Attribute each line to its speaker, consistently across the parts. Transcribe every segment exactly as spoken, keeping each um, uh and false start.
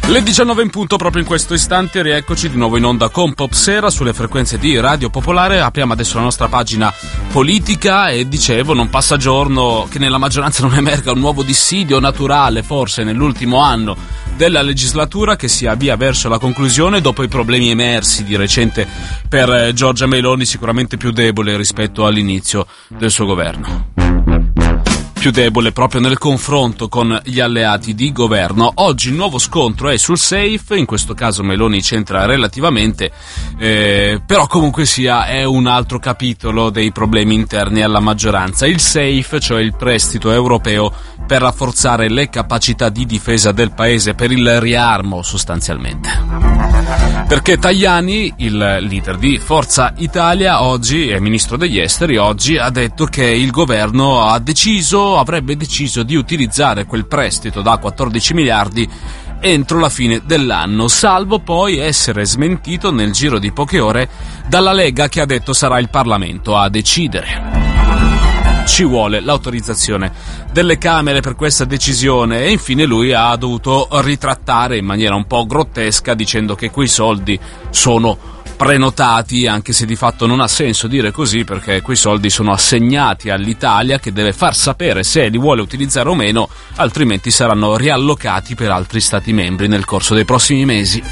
Speaker 1: Le diciannove in punto, proprio in questo istante, rieccoci di nuovo in onda con Popsera sulle frequenze di Radio Popolare. Apriamo adesso la nostra pagina politica e dicevo, non passa giorno che nella maggioranza non emerga un nuovo dissidio naturale, forse nell'ultimo anno della legislatura, che si avvia verso la conclusione dopo i problemi emersi di recente per Giorgia Meloni, sicuramente più debole rispetto all'inizio del suo governo. Più debole proprio nel confronto con gli alleati di governo. Oggi il nuovo scontro è sul safe, in questo caso Meloni c'entra relativamente, eh, però comunque sia è un altro capitolo dei problemi interni alla maggioranza. Il safe, cioè il prestito europeo per rafforzare le capacità di difesa del paese, per il riarmo sostanzialmente. Perché Tajani, il leader di Forza Italia, oggi, è ministro degli esteri, oggi ha detto che il governo ha deciso, avrebbe deciso di utilizzare quel prestito da quattordici miliardi entro la fine dell'anno, salvo poi essere smentito nel giro di poche ore dalla Lega, che ha detto sarà il Parlamento a decidere. Ci vuole l'autorizzazione delle Camere per questa decisione e infine lui ha dovuto ritrattare in maniera un po' grottesca dicendo che quei soldi sono prenotati, anche se di fatto non ha senso dire così, perché quei soldi sono assegnati all'Italia, che deve far sapere se li vuole utilizzare o meno, altrimenti saranno riallocati per altri stati membri nel corso dei prossimi mesi.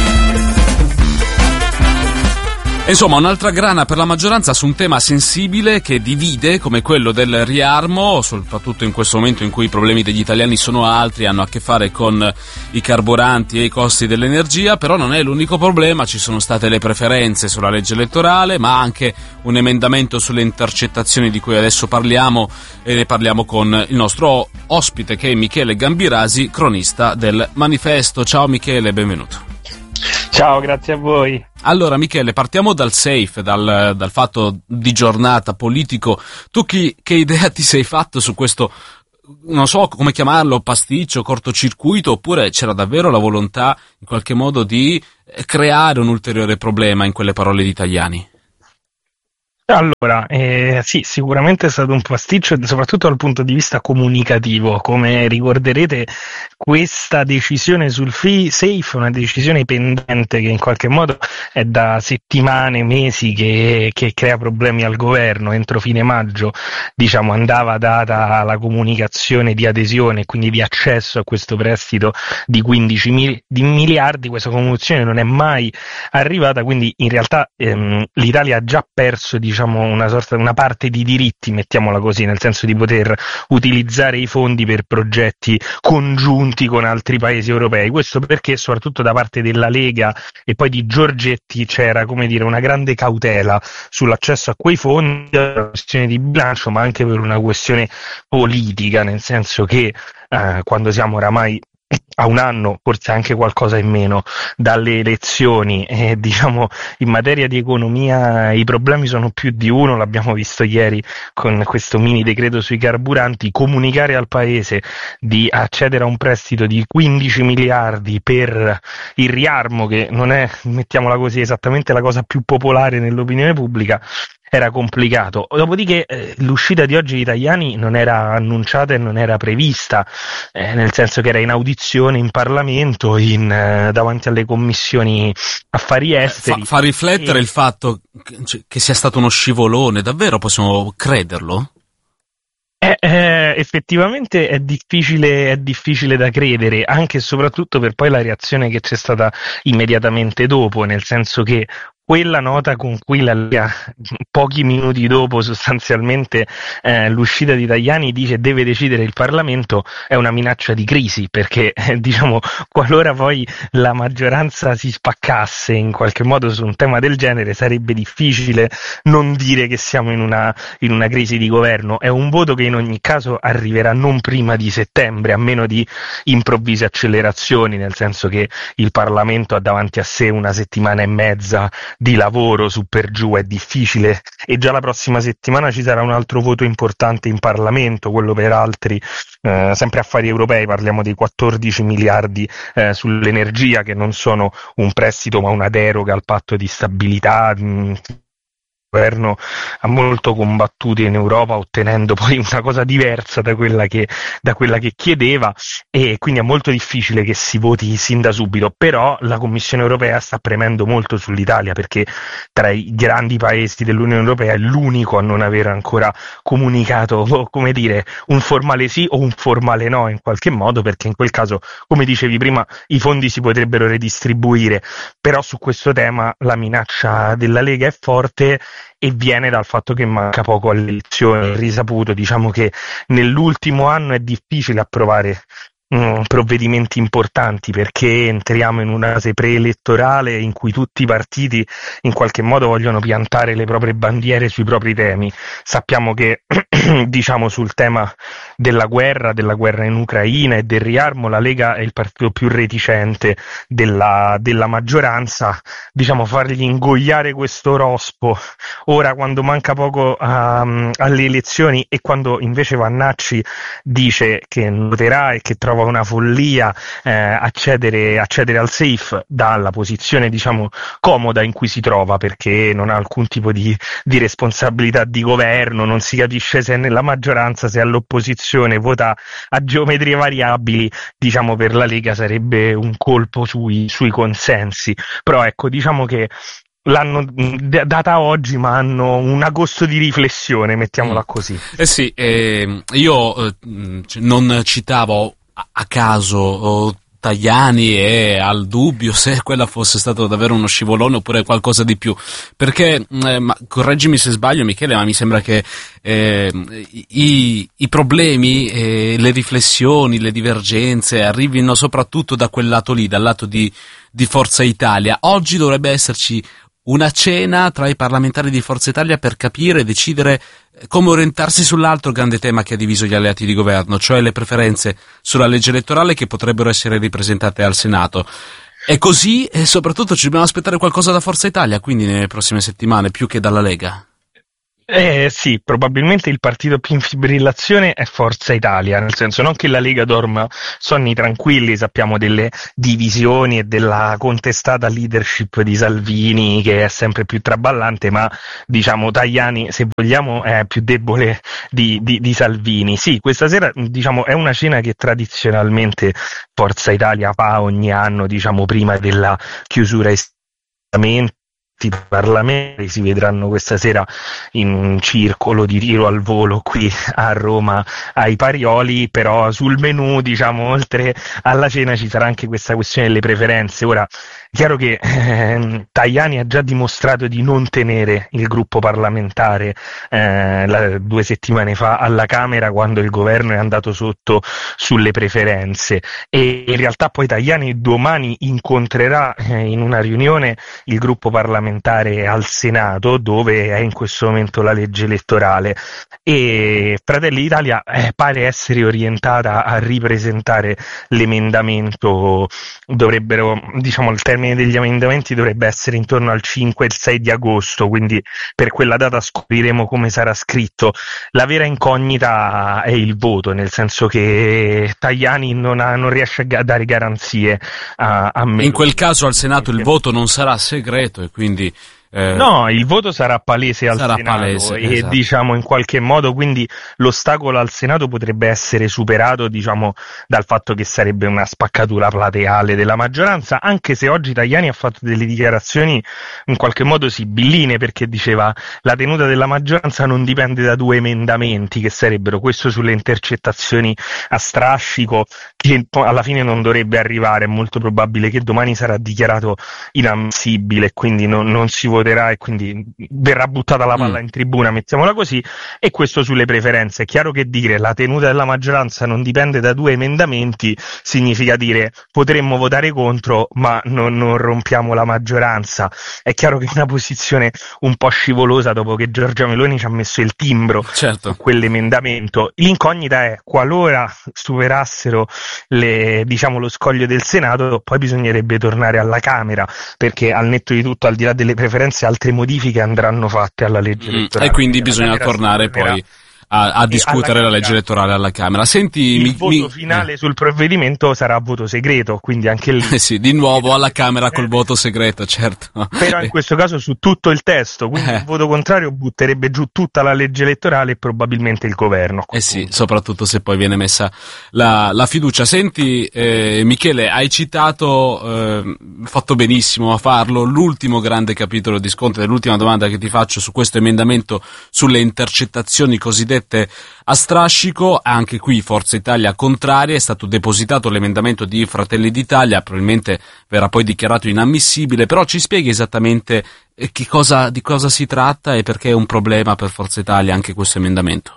Speaker 1: Insomma, un'altra grana per la maggioranza su un tema sensibile che divide, come quello del riarmo, soprattutto in questo momento in cui i problemi degli italiani sono altri, hanno a che fare con i carburanti e i costi dell'energia, però non è l'unico problema. Ci sono state le preferenze sulla legge elettorale, ma anche un emendamento sulle intercettazioni di cui adesso parliamo, e ne parliamo con il nostro ospite, che è Michele Gambirasi, cronista del Manifesto. Ciao Michele, benvenuto.
Speaker 2: Ciao, grazie a voi.
Speaker 1: Allora Michele, partiamo dal safe, dal, dal fatto di giornata politico. Tu chi, che idea ti sei fatto su questo, non so come chiamarlo, pasticcio, cortocircuito, oppure c'era davvero la volontà in qualche modo di creare un ulteriore problema in quelle parole di Tajani?
Speaker 2: Allora, eh, sì, sicuramente è stato un pasticcio, soprattutto dal punto di vista comunicativo. Come ricorderete, questa decisione sul free safe è una decisione pendente che in qualche modo è da settimane, mesi che, che crea problemi al governo. Entro fine maggio, diciamo, andava data la comunicazione di adesione, quindi di accesso a questo prestito di quindici mil- di miliardi. Questa comunicazione non è mai arrivata, quindi in realtà ehm, l'Italia ha già perso, diciamo, una sorta, una parte di diritti, mettiamola così, nel senso di poter utilizzare i fondi per progetti congiunti con altri paesi europei. Questo perché soprattutto da parte della Lega e poi di Giorgetti c'era, come dire, una grande cautela sull'accesso a quei fondi, per una questione di bilancio, ma anche per una questione politica, nel senso che eh, quando siamo oramai a un anno, forse anche qualcosa in meno, dalle elezioni, e diciamo in materia di economia i problemi sono più di uno, l'abbiamo visto ieri con questo mini decreto sui carburanti. Comunicare al paese di accedere a un prestito di quindici miliardi per il riarmo, che non è, mettiamola così, esattamente la cosa più popolare nell'opinione pubblica, era complicato. Dopodiché eh, l'uscita di oggi di Tajani non era annunciata e non era prevista, eh, nel senso che era in audizione in Parlamento, in, eh, davanti alle commissioni affari esteri.
Speaker 1: Fa, fa riflettere e... il fatto che, cioè, che sia stato uno scivolone, davvero possiamo crederlo?
Speaker 2: Eh, eh, effettivamente è difficile, è difficile da credere, anche e soprattutto per poi la reazione che c'è stata immediatamente dopo, nel senso che quella nota con cui la Lega, pochi minuti dopo sostanzialmente eh, l'uscita di Tajani, dice deve decidere il Parlamento, è una minaccia di crisi, perché eh, diciamo qualora poi la maggioranza si spaccasse in qualche modo su un tema del genere, sarebbe difficile non dire che siamo in una, in una crisi di governo. È un voto che in ogni caso arriverà non prima di settembre, a meno di improvvise accelerazioni, nel senso che il Parlamento ha davanti a sé una settimana e mezza di lavoro su per giù, è difficile, e già la prossima settimana ci sarà un altro voto importante in Parlamento, quello per altri, eh, sempre affari europei. Parliamo di quattordici miliardi eh, sull'energia, che non sono un prestito ma una deroga al patto di stabilità, mh, governo ha molto combattuto in Europa, ottenendo poi una cosa diversa da quella che, da quella che chiedeva, e quindi è molto difficile che si voti sin da subito. Però la Commissione europea sta premendo molto sull'Italia, perché tra i grandi paesi dell'Unione Europea è l'unico a non aver ancora comunicato, come dire, un formale sì o un formale no in qualche modo, perché in quel caso, come dicevi prima, i fondi si potrebbero redistribuire. Però su questo tema la minaccia della Lega è forte e viene dal fatto che manca poco alle elezioni. È risaputo, diciamo, che nell'ultimo anno è difficile approvare mh, provvedimenti importanti, perché entriamo in una fase preelettorale in cui tutti i partiti in qualche modo vogliono piantare le proprie bandiere sui propri temi. Sappiamo che diciamo sul tema della guerra, della guerra in Ucraina e del riarmo, la Lega è il partito più reticente della, della maggioranza. Diciamo, fargli ingoiare questo rospo ora, quando manca poco um, alle elezioni, e quando invece Vannacci dice che voterà e che trova una follia eh, accedere, accedere al safe, dalla posizione, diciamo, comoda in cui si trova, perché non ha alcun tipo di, di responsabilità di governo, non si capisce se è nella maggioranza, se è all'opposizione, vota a geometrie variabili. Diciamo, per la Lega sarebbe un colpo sui, sui consensi. Però ecco, diciamo che l'hanno d- data oggi, ma hanno un agosto di riflessione, mettiamola così.
Speaker 1: Eh sì, eh, io eh, non citavo a, a caso oh, Tajani e al dubbio se quella fosse stato davvero uno scivolone oppure qualcosa di più, perché eh, ma, correggimi se sbaglio, Michele, ma mi sembra che eh, i, i problemi, eh, le riflessioni, le divergenze arrivino soprattutto da quel lato lì, dal lato di, di Forza Italia. Oggi dovrebbe esserci una cena tra i parlamentari di Forza Italia per capire e decidere come orientarsi sull'altro grande tema che ha diviso gli alleati di governo, cioè le preferenze sulla legge elettorale che potrebbero essere ripresentate al Senato. È così, e soprattutto ci dobbiamo aspettare qualcosa da Forza Italia, quindi nelle prossime settimane, più che dalla Lega.
Speaker 2: Eh sì, probabilmente il partito più in fibrillazione è Forza Italia, nel senso, non che la Lega dorma sonni tranquilli, sappiamo delle divisioni e della contestata leadership di Salvini che è sempre più traballante, ma diciamo Tajani, se vogliamo, è più debole di, di, di Salvini. Sì, questa sera, diciamo, è una cena che tradizionalmente Forza Italia fa ogni anno, diciamo, prima della chiusura estamento. I parlamentari si vedranno questa sera in un circolo di tiro al volo qui a Roma ai Parioli. Però sul menù, diciamo, oltre alla cena ci sarà anche questa questione delle preferenze. Ora, è chiaro che eh, Tajani ha già dimostrato di non tenere il gruppo parlamentare eh, la, due settimane fa alla Camera, quando il governo è andato sotto sulle preferenze, e in realtà poi Tajani domani incontrerà eh, in una riunione il gruppo parlamentare al Senato, dove è in questo momento la legge elettorale, e Fratelli d'Italia eh, pare essere orientata a ripresentare l'emendamento. Dovrebbero, diciamo, il termine degli emendamenti dovrebbe essere intorno al cinque e il sei di agosto, quindi per quella data scopriremo come sarà scritto. La vera incognita è il voto, nel senso che Tajani non, ha, non riesce a dare garanzie a, a me.
Speaker 1: In quel caso al Senato il voto non sarà segreto e quindi Eh,
Speaker 2: no, il voto sarà palese al
Speaker 1: sarà
Speaker 2: Senato
Speaker 1: palese,
Speaker 2: e
Speaker 1: esatto.
Speaker 2: diciamo in qualche modo quindi l'ostacolo al Senato potrebbe essere superato, diciamo, dal fatto che sarebbe una spaccatura plateale della maggioranza, anche se oggi Tajani ha fatto delle dichiarazioni in qualche modo sibilline, perché diceva la tenuta della maggioranza non dipende da due emendamenti che sarebbero questo sulle intercettazioni a strascico, che alla fine non dovrebbe arrivare, è molto probabile che domani sarà dichiarato inammissibile e quindi non, non si voterà e quindi verrà buttata la palla
Speaker 1: mm.
Speaker 2: in tribuna, mettiamola così. E questo sulle preferenze. È chiaro che dire la tenuta della maggioranza non dipende da due emendamenti significa dire potremmo votare contro ma non, non rompiamo la maggioranza. È chiaro che è una posizione un po' scivolosa dopo che Giorgia Meloni ci ha messo il timbro
Speaker 1: certo.
Speaker 2: su quell'emendamento. L'incognita è, qualora superassero le, diciamo, lo scoglio del Senato, poi bisognerebbe tornare alla Camera, perché al netto di tutto, al di là delle preferenze, altre modifiche andranno fatte alla legge elettorale.
Speaker 1: Mm, e quindi bisogna tornare poi a, a discutere la legge elettorale alla Camera. Senti,
Speaker 2: il
Speaker 1: mi,
Speaker 2: voto
Speaker 1: mi,
Speaker 2: finale
Speaker 1: eh.
Speaker 2: sul provvedimento sarà a voto segreto, quindi anche lì
Speaker 1: Eh sì, di nuovo alla Camera col voto segreto, certo.
Speaker 2: Però in questo caso su tutto il testo, quindi
Speaker 1: Eh.
Speaker 2: il voto contrario butterebbe giù tutta la legge elettorale e probabilmente il governo.
Speaker 1: Eh sì, soprattutto se poi viene messa la, la fiducia. Senti, eh, Michele, hai citato, eh, fatto benissimo a farlo, l'ultimo grande capitolo di scontro, l'ultima domanda che ti faccio su questo emendamento sulle intercettazioni cosiddette a strascico. Anche qui Forza Italia contraria, è stato depositato l'emendamento di Fratelli d'Italia, probabilmente verrà poi dichiarato inammissibile, però ci spieghi esattamente che cosa, di cosa si tratta e perché è un problema per Forza Italia anche questo emendamento?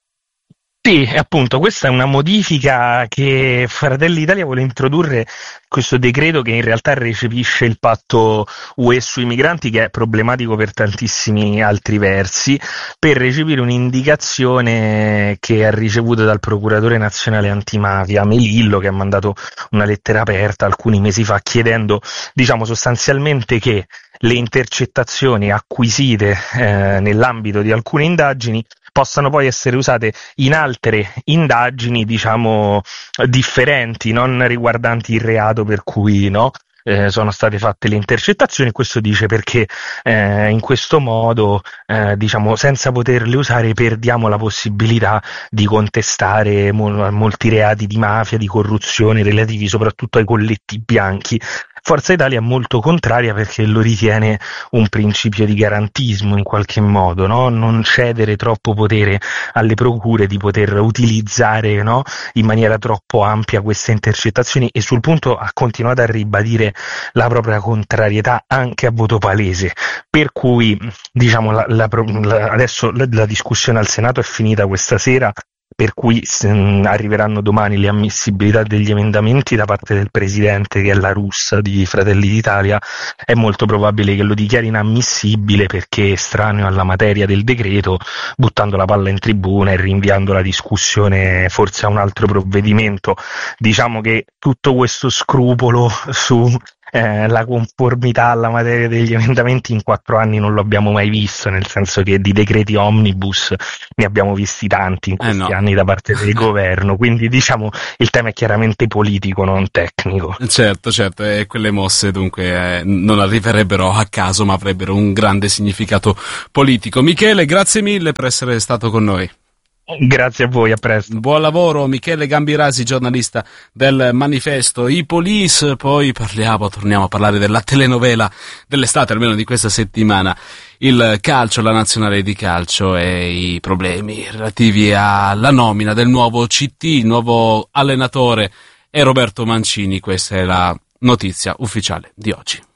Speaker 2: Sì, appunto, questa è una modifica che Fratelli d'Italia vuole introdurre, questo decreto che in realtà recepisce il patto U E sui migranti, che è problematico per tantissimi altri versi, per recepire un'indicazione che ha ricevuto dal procuratore nazionale antimafia Melillo, che ha mandato una lettera aperta alcuni mesi fa chiedendo, diciamo, sostanzialmente che le intercettazioni acquisite eh, nell'ambito di alcune indagini possano poi essere usate in altre indagini, diciamo, differenti, non riguardanti il reato per cui, no, eh, sono state fatte le intercettazioni. Questo dice perché eh, in questo modo, eh, diciamo, senza poterle usare perdiamo la possibilità di contestare mol- molti reati di mafia, di corruzione relativi soprattutto ai colletti bianchi. Forza Italia è molto contraria perché lo ritiene un principio di garantismo in qualche modo, no? Non cedere troppo potere alle procure di poter utilizzare, no, in maniera troppo ampia queste intercettazioni, e sul punto ha continuato a ribadire la propria contrarietà anche a voto palese, per cui diciamo la, la, la, adesso la, la discussione al Senato è finita questa sera, per cui se, mh, arriveranno domani le ammissibilità degli emendamenti da parte del presidente, che è la Russa di Fratelli d'Italia. È molto probabile che lo dichiari inammissibile perché è estraneo alla materia del decreto, buttando la palla in tribuna e rinviando la discussione forse a un altro provvedimento. Diciamo che tutto questo scrupolo su Eh, la conformità alla materia degli emendamenti in quattro anni non lo abbiamo mai visto, nel senso che di decreti omnibus ne abbiamo visti tanti in questi
Speaker 1: Eh no.
Speaker 2: anni da parte del governo, quindi diciamo il tema è chiaramente politico, non tecnico.
Speaker 1: Certo, certo, e quelle mosse dunque eh, non arriverebbero a caso, ma avrebbero un grande significato politico. Michele, grazie mille per essere stato con noi.
Speaker 2: Grazie a voi, a presto.
Speaker 1: Buon lavoro, Michele Gambirasi, giornalista del Manifesto. I Police, poi parliamo, torniamo a parlare della telenovela dell'estate, almeno di questa settimana, il calcio, la nazionale di calcio e i problemi relativi alla nomina del nuovo C T, il nuovo allenatore è Roberto Mancini. Questa è la notizia ufficiale di oggi.